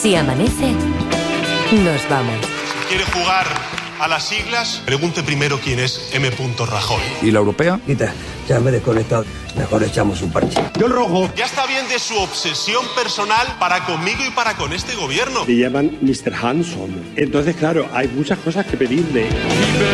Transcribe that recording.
Si amanece, nos vamos. Si quiere jugar a las siglas, pregunte primero quién es M. Rajoy. ¿Y la europea? Quita, ya me he desconectado. Mejor echamos un parche. Yo el rojo. Ya está bien de su obsesión personal para conmigo y para con este gobierno. Le llaman Mr. Handsome. Entonces, claro, hay muchas cosas que pedirle.